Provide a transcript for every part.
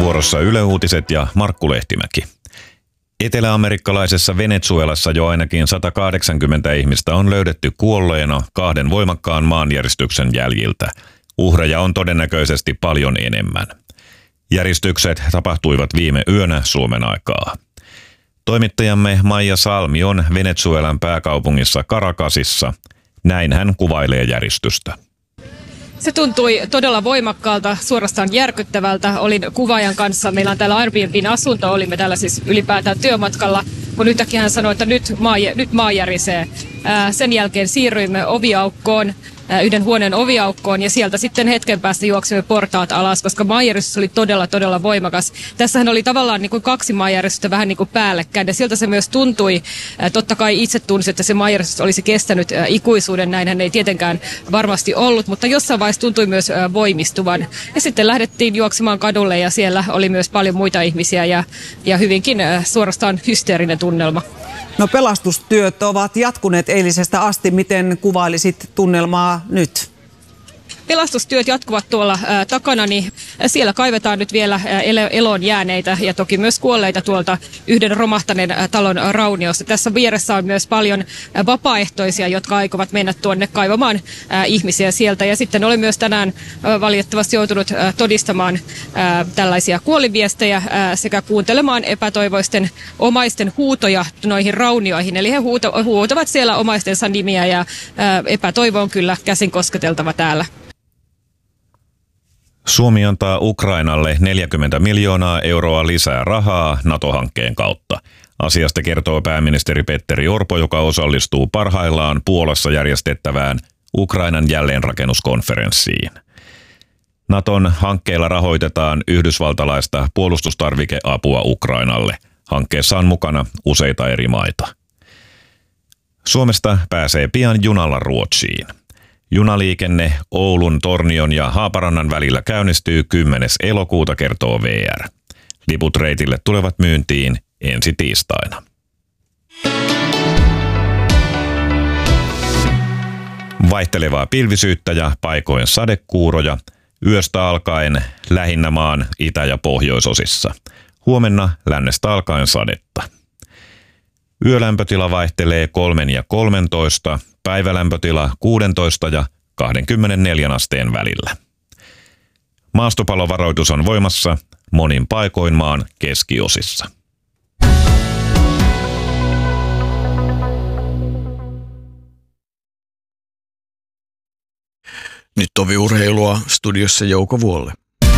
vuorossa Yle Uutiset ja Markku Lehtimäki. Eteläamerikkalaisessa Venezuelassa jo ainakin 180 ihmistä on löydetty kuolleena 2 voimakkaan maanjäristyksen jäljiltä. Uhreja on todennäköisesti paljon enemmän. Järistykset tapahtuivat viime yönä Suomen aikaa. Toimittajamme Maija Salmi on Venezuelan pääkaupungissa Caracasissa. Näin hän kuvailee järistystä. Se tuntui todella voimakkaalta, suorastaan järkyttävältä. Olin kuvaajan kanssa, meillä on täällä Airbnbin asunto, olimme täällä siis ylipäätään työmatkalla, kun yhtäkkiä hän sanoi, että nyt maa järisee. Sen jälkeen siirryimme oviaukkoon, yhden huoneen oviaukkoon, ja sieltä sitten hetken päästä juoksimme portaat alas, koska maanjäristys oli todella voimakas. Tässähän oli tavallaan niin kuin 2 maanjäristystä vähän niin kuin päällekkäin, ja sieltä se myös tuntui. Totta kai itse tunsin, että se maanjäristys olisi kestänyt ikuisuuden, näinhän ei tietenkään varmasti ollut, mutta jossain vaiheessa tuntui myös voimistuvan. Ja sitten lähdettiin juoksemaan kadulle, ja siellä oli myös paljon muita ihmisiä, ja hyvinkin suorastaan hysteerinen tunnelma. No, pelastustyöt ovat jatkuneet eilisestä asti. Miten kuvailisit tunnelmaa nyt? Pelastustyöt jatkuvat tuolla takanani. Siellä kaivetaan nyt vielä eloon jääneitä ja toki myös kuolleita tuolta yhden romahtaneen talon rauniosta. Tässä vieressä on myös paljon vapaaehtoisia, jotka aikovat mennä tuonne kaivamaan ihmisiä sieltä. Ja sitten olen myös tänään valitettavasti joutunut todistamaan tällaisia kuolinviestejä sekä kuuntelemaan epätoivoisten omaisten huutoja noihin raunioihin. Eli he huutavat siellä omaistensa nimiä ja epätoivo on kyllä käsin kosketeltava täällä. Suomi antaa Ukrainalle 40 miljoonaa euroa lisää rahaa NATO-hankkeen kautta. Asiasta kertoo pääministeri Petteri Orpo, joka osallistuu parhaillaan Puolassa järjestettävään Ukrainan jälleenrakennuskonferenssiin. Naton hankkeella rahoitetaan yhdysvaltalaista puolustustarvikeapua Ukrainalle. Hankkeessa on mukana useita eri maita. Suomesta pääsee pian junalla Ruotsiin. Junaliikenne Oulun, Tornion ja Haaparannan välillä käynnistyy 10. elokuuta, kertoo VR. Liput reitille tulevat myyntiin ensi tiistaina. Vaihtelevaa pilvisyyttä ja paikoin sadekuuroja. Yöstä alkaen lähinnä maan itä- ja pohjoisosissa. Huomenna lännestä alkaen sadetta. Yölämpötila vaihtelee 3 ja 13, päivälämpötila 16 ja 24 asteen välillä. Maastopalovaroitus on voimassa monin paikoin maan keskiosissa. Nyt toviurheilua, studiossa Jouko Vuolle.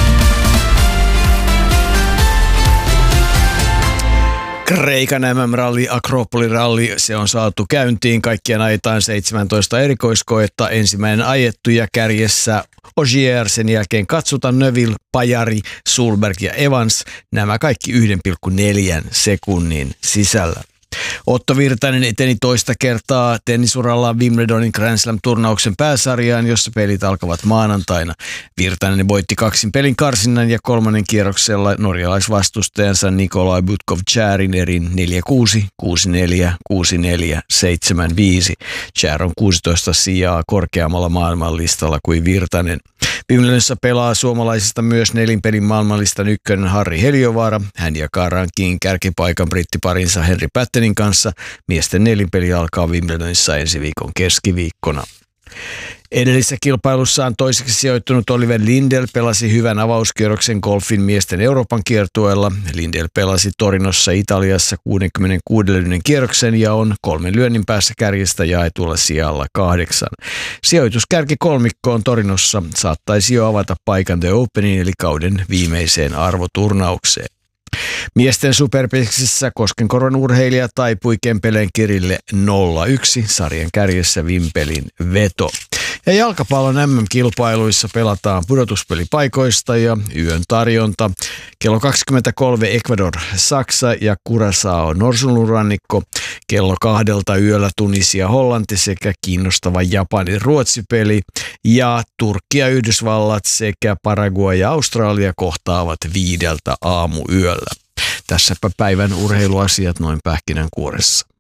Kreikan MM-ralli, Akropoliralli, se on saatu käyntiin. Kaikkiaan ajetaan 17 erikoiskoetta. Ensimmäinen ajettu ja kärjessä Ogier, sen jälkeen katsotaan Neville, Pajari, Sulberg ja Evans. Nämä kaikki 1,4 sekunnin sisällä. Otto Virtanen eteni toista kertaa tennisurallaan Wimbledonin Grand Slam-turnauksen pääsarjaan, jossa pelit alkavat maanantaina. Virtanen voitti 2 pelin karsinnan ja 3. kierroksella norjalaisvastustajansa Nikolai Butkov-Charin erin 4-6, 6-4, 6-4, 7-5. Char on 16 sijaa korkeammalla maailmanlistalla kuin Virtanen. Wimbledonissa pelaa suomalaisista myös 4 pelin maailmanlistan ykkönen Harri Heliövaara. Hän jakaa rankin kärkipaikan brittiparinsa Henri Pattenin kanssa. Miesten 4 peli alkaa Wimbledonissa ensi viikon keskiviikkona. Edellisessä kilpailussaan toiseksi sijoittunut Oliver Lindell pelasi hyvän avauskierroksen golfin miesten Euroopan kiertueella. Lindell pelasi Torinossa Italiassa 66. kierroksen ja on 3 lyönnin päässä kärjestä jaetulla sijalla 8. Sijoituskärki kolmikkoon Torinossa saattaisi jo avata paikan The Openiin eli kauden viimeiseen arvoturnaukseen. Miesten superpeksissä Koskenkorvan urheilija taipui Kempeleen Kirille 0-1, sarjan kärjessä Vimpelin veto. Ja jalkapallon MM-kilpailuissa pelataan pudotuspelipaikoista ja yön tarjonta. Kello 23 Ecuador, Saksa ja Curaçao, Norsunluurannikko. Kello 2 yöllä Tunisia, Hollanti sekä kiinnostava Japanin Ruotsi-peli. Ja Turkki ja Yhdysvallat sekä Paraguay ja Australia kohtaavat 5 aamuyöllä. Tässäpä päivän urheiluasiat noin pähkinänkuoressa.